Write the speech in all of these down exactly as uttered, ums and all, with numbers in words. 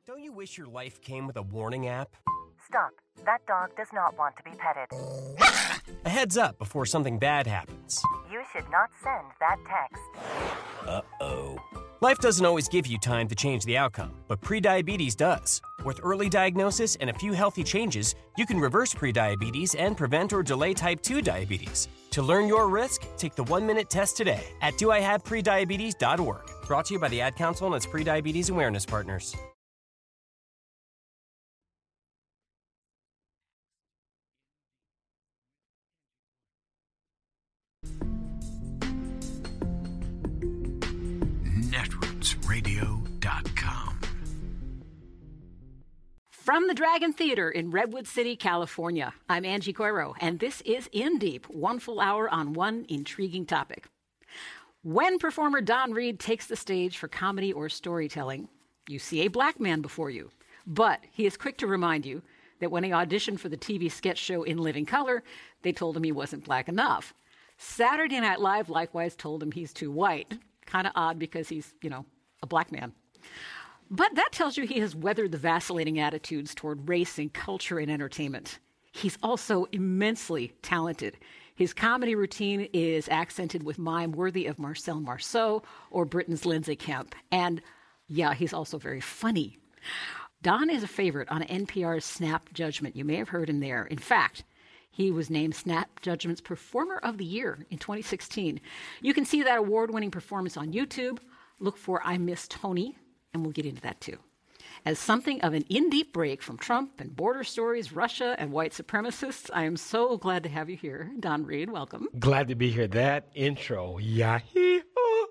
Don't you wish your life came with a warning app? Stop. That dog does not want to be petted. A heads up before something bad happens. You should not send that text. Uh-oh. Life doesn't always give you time to change the outcome, but prediabetes does. With early diagnosis and a few healthy changes, you can reverse prediabetes and prevent or delay type two diabetes. To learn your risk, take the one-minute test today at do I have prediabetes dot org. Brought to you by the Ad Council and its Prediabetes Awareness Partners. netroots radio dot com. From the Dragon Theater in Redwood City, California, I'm Angie Coiro, and this is In Deep, one full hour on one intriguing topic. When performer Don Reed takes the stage for comedy or storytelling, you see a black man before you. But he is quick to remind you that when he auditioned for the T V sketch show In Living Color, they told him he wasn't black enough. Saturday Night Live likewise told him he's too white. Kind of odd because he's, you know, a black man. But that tells you he has weathered the vacillating attitudes toward race and culture and entertainment. He's also immensely talented. His comedy routine is accented with mime worthy of Marcel Marceau or Britain's Lindsay Kemp. And yeah, he's also very funny. Don is a favorite on N P R's Snap Judgment. You may have heard him there. In fact, he was named Snap Judgment's Performer of the Year in twenty sixteen. You can see that award-winning performance on YouTube. Look for I Miss Tony, and we'll get into that too. As something of an in-deep break from Trump and border stories, Russia and white supremacists, I am so glad to have you here. Don Reed, welcome. Glad to be here. That intro, yahoo,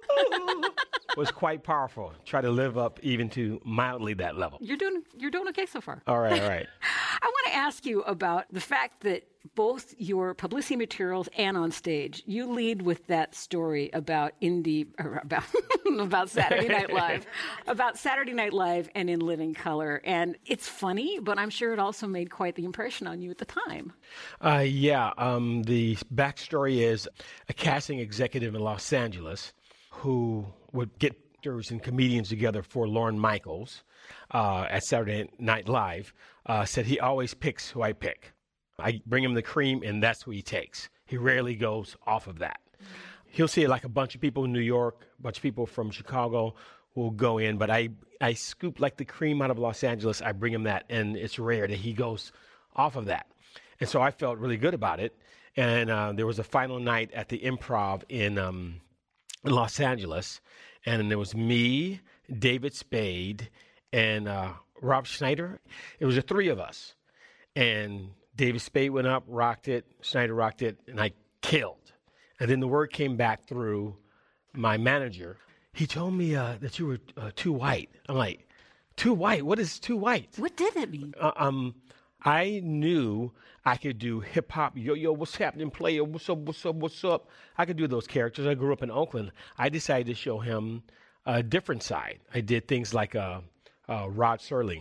was quite powerful. Try to live up even to mildly that level. You're doing, you're doing okay so far. All right, all right. I want to ask you about the fact that both your publicity materials and on stage, you lead with that story about indie, or about about Saturday Night Live, about Saturday Night Live and In Living Color. And it's funny, but I'm sure it also made quite the impression on you at the time. Uh, yeah, um, the backstory is a casting executive in Los Angeles who would get actors and comedians together for Lorne Michaels uh, at Saturday Night Live, uh, said he always picks who I pick. I bring him the cream, and that's who he takes. He rarely goes off of that. Mm-hmm. He'll see like a bunch of people in New York, a bunch of people from Chicago will go in, but I, I scoop like the cream out of Los Angeles. I bring him that, and it's rare that he goes off of that. And so I felt really good about it. And uh, there was a final night at the Improv in, um, in Los Angeles, and there was me, David Spade, and uh, Rob Schneider. It was the three of us. And David Spade went up, rocked it, Schneider rocked it, and I killed. And then the word came back through my manager. He told me uh, that you were uh, too white. I'm like, too white? What is too white? What did it mean? Uh, um, I knew I could do hip-hop, yo, yo, what's happening, player, what's up, what's up, what's up? I could do those characters. I grew up in Oakland. I decided to show him a different side. I did things like uh, uh, Rod Serling.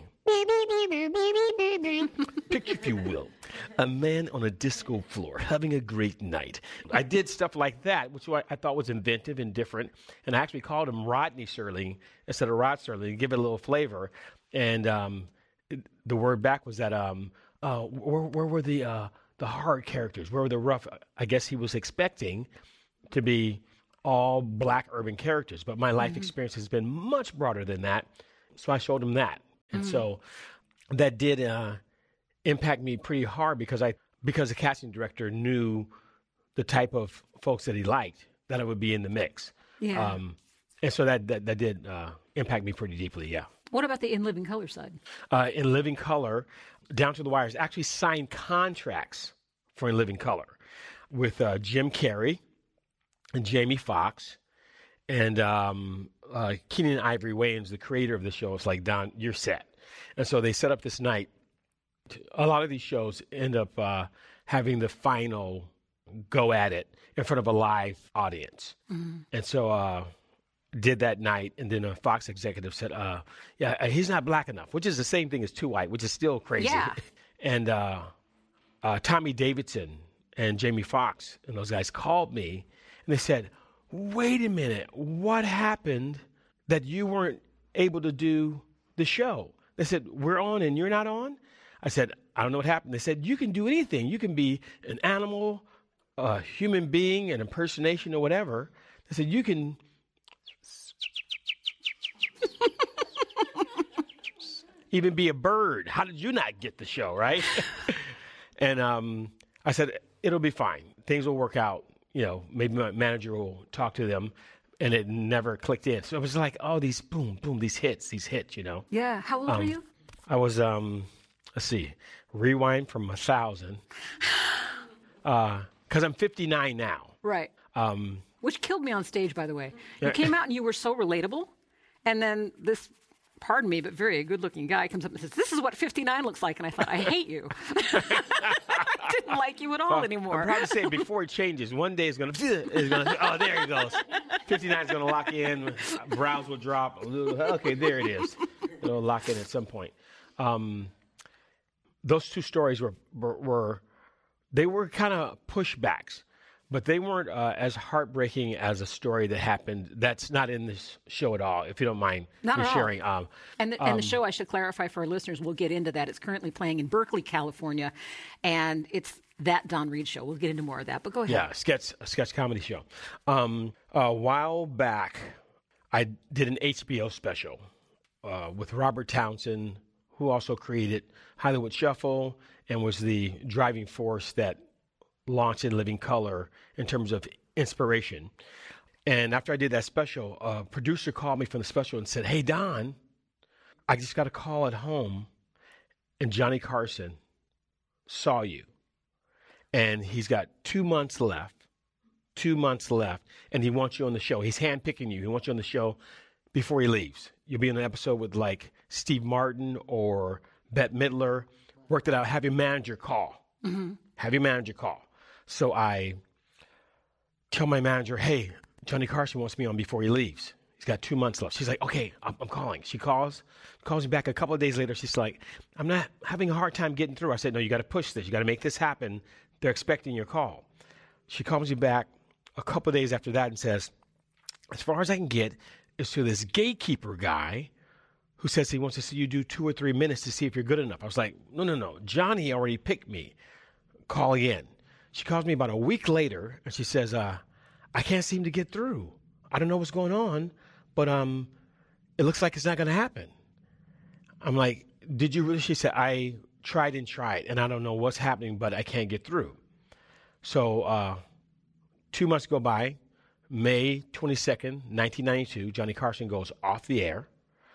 Picture, if you will, a man on a disco floor having a great night. I did stuff like that, which I thought was inventive and different. And I actually called him Rodney Serling instead of Rod Serling to give it a little flavor. And um, it, the word back was that, um, uh, where, where were the uh, the hard characters? Where were the rough? I guess he was expecting to be all black urban characters. But my life mm-hmm. experience has been much broader than that. So I showed him that. And mm-hmm. so that did uh, impact me pretty hard because I because the casting director knew the type of folks that he liked, that it would be in the mix. Yeah. Um, and so that, that, that did uh, impact me pretty deeply, yeah. What about the In Living Color side? Uh, in Living Color, down to the wires, actually signed contracts for In Living Color with uh, Jim Carrey and Jamie Foxx. And um, uh, Keenan Ivory Wayans, the creator of the show, was like, Don, you're set. And so they set up this night. A lot of these shows end up uh, having the final go at it in front of a live audience. Mm-hmm. And so uh, did that night. And then a Fox executive said, uh, yeah, he's not black enough, which is the same thing as too white, which is still crazy. Yeah. And uh, uh, Tommy Davidson and Jamie Foxx and those guys called me and they said, wait a minute, what happened that you weren't able to do the show? They said, we're on and you're not on? I said, I don't know what happened. They said, you can do anything. You can be an animal, a human being, an impersonation or whatever. They said, you can... even be a bird. How did you not get the show, right? And um, I said, it'll be fine. Things will work out. You know, maybe my manager will talk to them. And it never clicked in. So it was like, oh, these boom, boom, these hits, these hits, you know. Yeah. How old um, were you? I was, um, let's see, rewind from a thousand. Because uh, I'm fifty-nine now. Right. Um, Which killed me on stage, by the way. You Yeah. came out and you were so relatable. And then this, pardon me, but very good-looking guy comes up and says, this is what fifty-nine looks like. And I thought, I hate you. I didn't like you at all well, anymore. I'm proud to say before it changes, one day it's going to, oh, there he goes. fifty-nine is going to lock in. Brows will drop. Okay, there it is. It'll lock in at some point. Um, those two stories were, were, were they were kind of pushbacks, but they weren't uh, as heartbreaking as a story that happened. That's not in this show at all, if you don't mind Not me at all. sharing. Um, And the, and the show, I should clarify for our listeners, we'll get into that. It's currently playing in Berkeley, California, and it's that Don Reed show. We'll get into more of that, but go ahead. Yeah, a sketch, a sketch comedy show. Um, a while back, I did an H B O special uh, with Robert Townsend, who also created Hollywood Shuffle and was the driving force that launched In Living Color in terms of inspiration. And after I did that special, a producer called me from the special and said, hey, Don, I just got a call at home, and Johnny Carson saw you. And he's got two months left, two months left, and he wants you on the show. He's handpicking you. He wants you on the show before he leaves. You'll be in an episode with, like, Steve Martin or Bette Midler. Worked it out. Have your manager call. Mm-hmm. Have your manager call. So I tell my manager, hey, Johnny Carson wants me on before he leaves. He's got two months left. She's like, okay, I'm, I'm calling. She calls, calls me back a couple of days later. She's like, I'm not having a hard time getting through. I said, no, you got to push this. You got to make this happen. They're expecting your call. She calls me back a couple of days after that and says, as far as I can get is to this gatekeeper guy who says he wants to see you do two or three minutes to see if you're good enough. I was like, no, no, no. Johnny already picked me. Call again. She calls me about a week later, and she says, uh, I can't seem to get through. I don't know what's going on, but um, it looks like it's not going to happen. I'm like, did you really? She said, I tried and tried, and I don't know what's happening, but I can't get through. So uh, two months go by. May twenty-second, nineteen ninety-two, Johnny Carson goes off the air.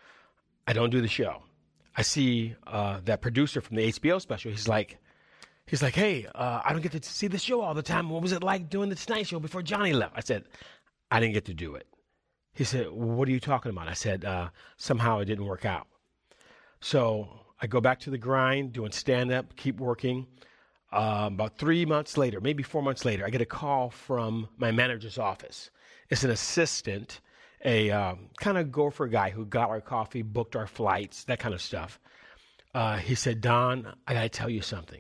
I don't do the show. I see uh, that producer from the H B O special. He's like, he's like, hey, uh, I don't get to see the show all the time. What was it like doing the Tonight Show before Johnny left? I said, I didn't get to do it. He said, well, what are you talking about? I said, uh, somehow it didn't work out. So I go back to the grind, doing stand-up, keep working. Uh, about three months later, maybe four months later, I get a call from my manager's office. It's an assistant, a um, kind of gopher guy who got our coffee, booked our flights, that kind of stuff. Uh, he said, Don, I got to tell you something.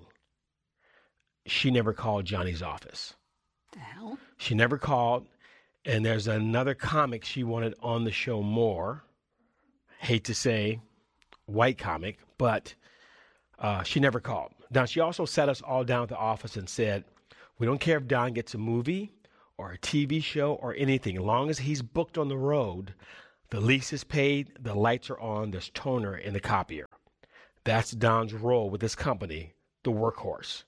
She never called Johnny's office. The hell? She never called, and there's another comic she wanted on the show more. Hate to say white comic, but uh, she never called. Now, she also sat us all down at the office and said, we don't care if Don gets a movie or a T V show or anything. As long as he's booked on the road, the lease is paid, the lights are on, there's toner in the copier. That's Don's role with this company, the workhorse.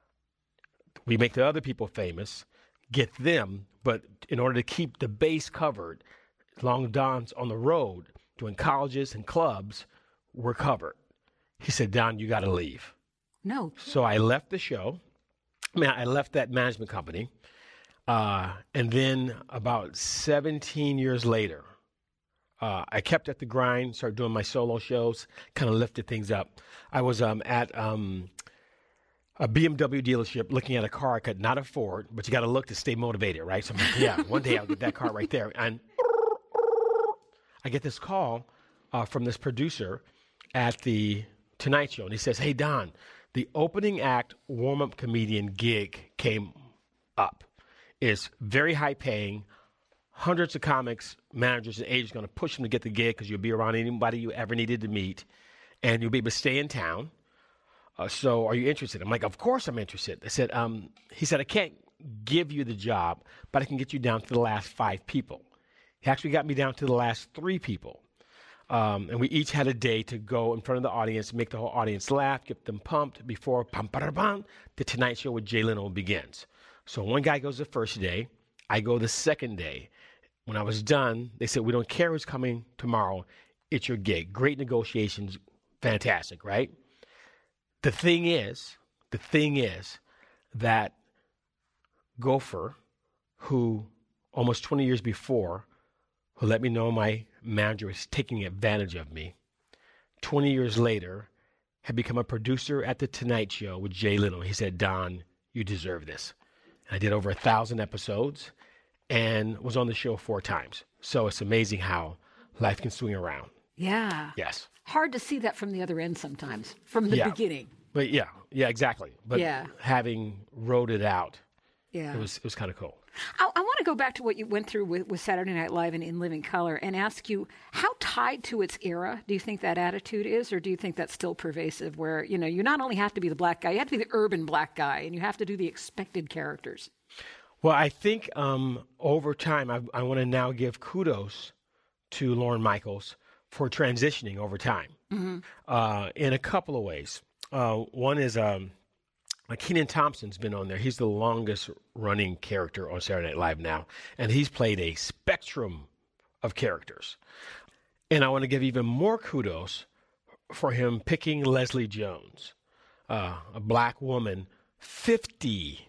We make the other people famous, get them, but in order to keep the base covered, as long as Don's on the road doing colleges and clubs, we're covered. He said, Don, you got to leave. No. So I left the show. I mean, I left that management company. Uh, and then about seventeen years later, uh, I kept at the grind, started doing my solo shows, kind of lifted things up. I was um, at um, a B M W dealership looking at a car I could not afford, but you got to look to stay motivated, right? So I'm like, yeah, one day I'll get that car right there. And I get this call uh, from this producer at the Tonight Show, and he says, hey, Don, the opening act warm-up comedian gig came up. It's very high-paying. Hundreds of comics, managers, and agents are going to push them to get the gig because you'll be around anybody you ever needed to meet. and you'll be able to stay in town. Uh, so are you interested? I'm like, of course I'm interested. I said, um, he said, I can't give you the job, but I can get you down to the last five people. He actually got me down to the last three people. Um, and we each had a day to go in front of the audience, make the whole audience laugh, get them pumped before pum, ba-da-bum, the Tonight Show with Jay Leno begins. So one guy goes the first day. I go the second day. When I was done, they said, we don't care who's coming tomorrow. It's your gig. Great negotiations. Fantastic, right? The thing is, the thing is that Gopher, who almost twenty years before, who let me know my manager was taking advantage of me, twenty years later, had become a producer at The Tonight Show with Jay Leno. He said, Don, you deserve this. And I did over a thousand episodes and was on the show four times. So it's amazing how life can swing around. Yeah. Yes. Hard to see that from the other end sometimes, from the Yeah. beginning. But yeah, yeah, exactly. But Yeah. having wrote it out, Yeah. it was it was kind of cool. I, I want to go back to what you went through with, with Saturday Night Live and In Living Color and ask you, how tied to its era do you think that attitude is, or do you think that's still pervasive where, you know, you not only have to be the black guy, you have to be the urban black guy, and you have to do the expected characters? Well, I think um, over time, I, I want to now give kudos to Lorne Michaels for transitioning over time mm-hmm. uh, in a couple of ways. Uh, one is um, uh, Kenan Thompson's been on there. He's the longest running character on Saturday Night Live now, and he's played a spectrum of characters. And I want to give even more kudos for him picking Leslie Jones, uh, a black woman, fifty,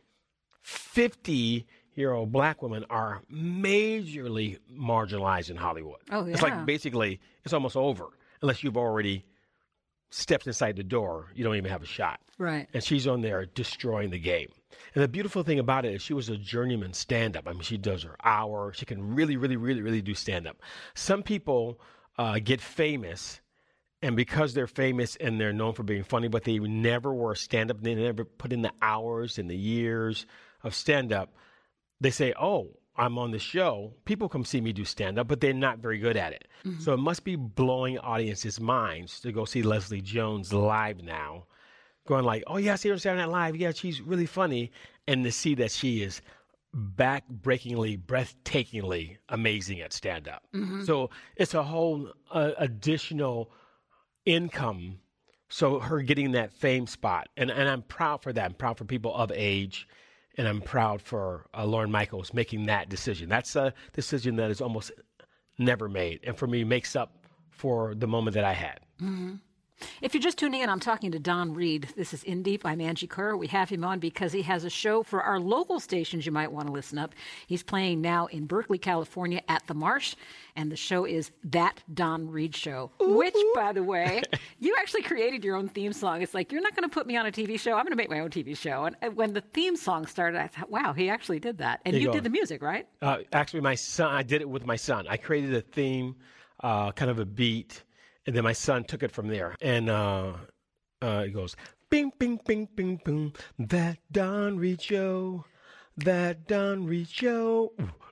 fifty-year-old black women are majorly marginalized in Hollywood. Oh, yeah. It's like basically it's almost over unless you've already stepped inside the door. You don't even have a shot. Right. And she's on there destroying the game. And the beautiful thing about it is she was a journeyman stand-up. I mean, she does her hour. She can really, really, really, really do stand-up. Some people uh, get famous, and because they're famous and they're known for being funny, but they never were stand-up, they never put in the hours and the years of stand-up, they say, oh, I'm on the show. People come see me do stand-up, but they're not very good at it. Mm-hmm. So it must be blowing audiences' minds to go see Leslie Jones live now, going like, oh, yeah, I see her on Saturday Night Live. Yeah, she's really funny. And to see that she is back-breakingly, breathtakingly amazing at stand-up. Mm-hmm. So it's a whole uh, additional income. So her getting that fame spot. And, and I'm proud for that. I'm proud for people of age. And I'm proud for uh, Lorne Michaels making that decision. That's a decision that is almost never made. And for me, makes up for the moment that I had. Mm-hmm. If you're just tuning in, I'm talking to Don Reed. This is In Deep. I'm Angie Coiro. We have him on because he has a show for our local stations you might want to listen up. He's playing now in Berkeley, California at the Marsh, and the show is That Don Reed Show, Ooh. Which, by the way, you actually created your own theme song. It's like, you're not going to put me on a T V show. I'm going to make my own T V show. And when the theme song started, I thought, wow, he actually did that. And you, you did the music, right? Uh, actually, my son, I did it with my son. I created a theme, uh, kind of a beat. And then my son took it from there. And uh, uh, it goes, bing, bing, bing, bing, bing. That Don Reed Show. That Don Reed Show.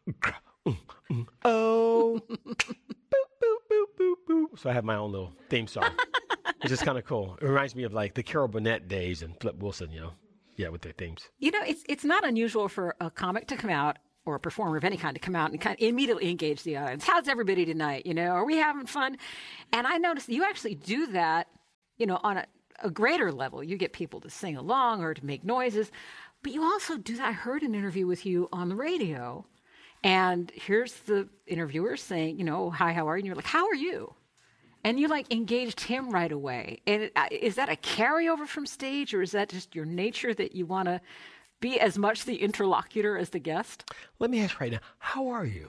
Oh. boop, boop, boop, boop, boop. So I have my own little theme song. It's just kind of cool. It reminds me of like the Carol Burnett days and Flip Wilson, you know. Yeah, with their themes. You know, it's it's not unusual for a comic to come out or a performer of any kind to come out and kind of immediately engage the audience. How's everybody tonight? You know, are we having fun? And I noticed you actually do that, you know, on a, a greater level. You get people to sing along or to make noises, but you also do that. I heard an interview with you on the radio, and here's the interviewer saying, you know, hi, how are you? And you're like, how are you? And you like engaged him right away. And is that a carryover from stage, or is that just your nature that you want to be as much the interlocutor as the guest? Let me ask right now, how are you?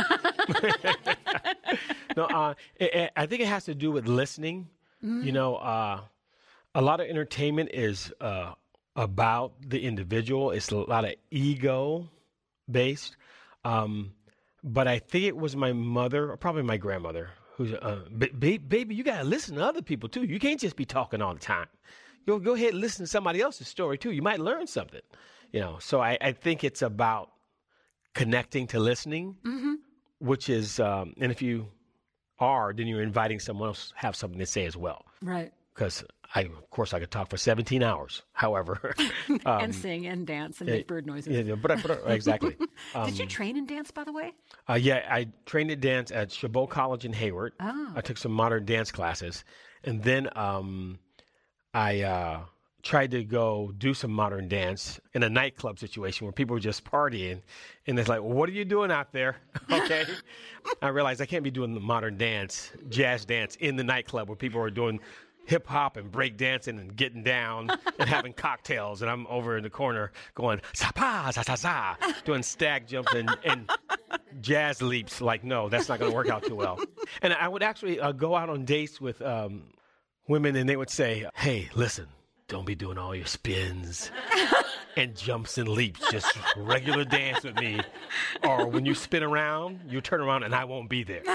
no, uh, it, it, I think it has to do with listening. Mm-hmm. You know, uh, a lot of entertainment is uh, about the individual. It's a lot of ego-based. Um, but I think it was my mother, or probably my grandmother, who's, uh, ba- baby, you got to listen to other people, too. You can't just be talking all the time. Go, go ahead and listen to somebody else's story, too. You might learn something. You know, so I, I think it's about connecting to listening, mm-hmm. which is, um, and if you are, then you're inviting someone else to have something to say as well. Right. because I, of course, I could talk for seventeen hours. However, um, and sing and dance and make bird noises. Yeah, but, but exactly. Um, Did you train in dance, by the way? Uh, yeah, I trained in dance at Chabot College in Hayward. Oh. I took some modern dance classes, and then um, I uh, tried to go do some modern dance in a nightclub situation where people were just partying, and it's like, well, what are you doing out there? Okay. I realized I can't be doing the modern dance, jazz dance in the nightclub where people are doing hip hop and break dancing and getting down and having cocktails, and I'm over in the corner going sa pa sa sa sa, doing stag jumps and, and jazz leaps. Like, no, that's not going to work out too well. And I would actually uh, go out on dates with um, women, and they would say, "Hey, listen, don't be doing all your spins and jumps and leaps. Just regular dance with me, or when you spin around, you turn around and I won't be there."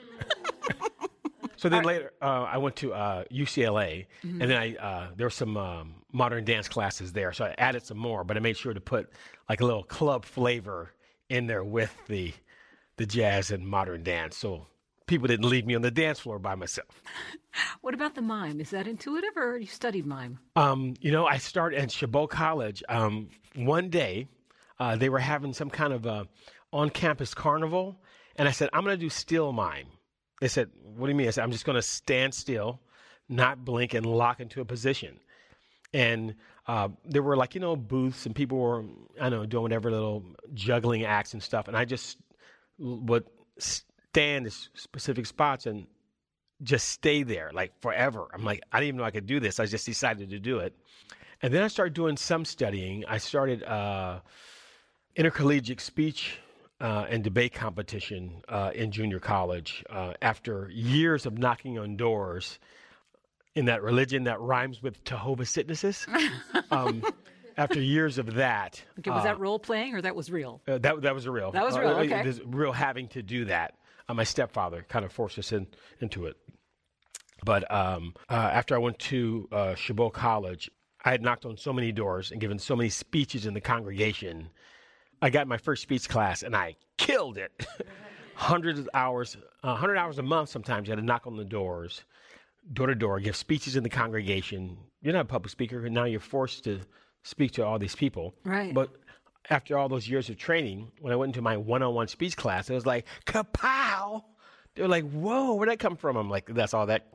So then later, uh, I went to uh, U C L A, mm-hmm. and then I uh, there were some um, modern dance classes there. So I added some more, but I made sure to put like a little club flavor in there with the the jazz and modern dance, so people didn't leave me on the dance floor by myself. What about the mime? Is that intuitive, or you studied mime? Um, you know, I started at Chabot College. Um, one day, uh, they were having some kind of a on-campus carnival, and I said, I'm going to do still mime. They said, what do you mean? I said, I'm just going to stand still, not blink, and lock into a position. And uh, there were like, you know, booths, and people were, I don't know, doing whatever little juggling acts and stuff. And I just would stand in specific spots and just stay there like forever. I'm like, I didn't even know I could do this. I just decided to do it. And then I started doing some studying. I started uh, intercollegiate speech Uh, and debate competition uh, in junior college uh, after years of knocking on doors in that religion that rhymes with Jehovah's Witnesses. um, after years of that. Okay, was uh, that role playing or that was real? Uh, that that was real. That was real, uh, okay. There's real having to do that. Uh, my stepfather kind of forced us in, into it. But um, uh, after I went to uh, Chabot College, I had knocked on so many doors and given so many speeches in the congregation. I got my first speech class, and I killed it. Hundreds of hours, uh, one hundred hours a month sometimes. You had to knock on the doors, door to door, give speeches in the congregation. You're not a public speaker, and now you're forced to speak to all these people. Right. But after all those years of training, when I went into my one-on-one speech class, it was like, kapow! They were like, whoa, where'd that come from? I'm like, that's all that,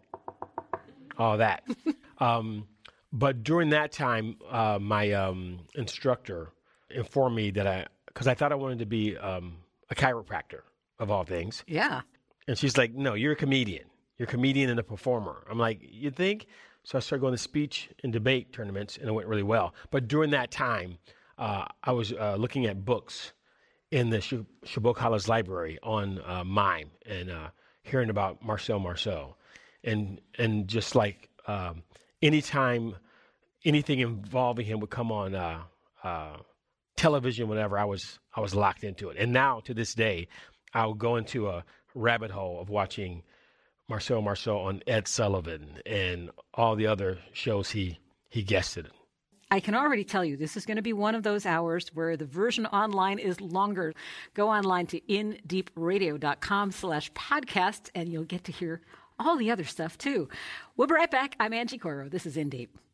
all that. um, but during that time, uh, my um, instructor informed me that I, because I thought I wanted to be um, a chiropractor, of all things. Yeah. And she's like, no, you're a comedian. You're a comedian and a performer. I'm like, you think? So I started going to speech and debate tournaments, and it went really well. But during that time, uh, I was uh, looking at books in the Ch- Chabot College library on uh, mime and uh, hearing about Marcel Marceau. And, and just like um, anytime anything involving him would come on uh, uh, television, whenever, I was I was locked into it. And now, to this day, I'll go into a rabbit hole of watching Marcel Marceau on Ed Sullivan and all the other shows he, he guested. I can already tell you this is going to be one of those hours where the version online is longer. Go online to indeepradio.com slash podcast, and you'll get to hear all the other stuff, too. We'll be right back. I'm Angie Coiro. This is In Deep.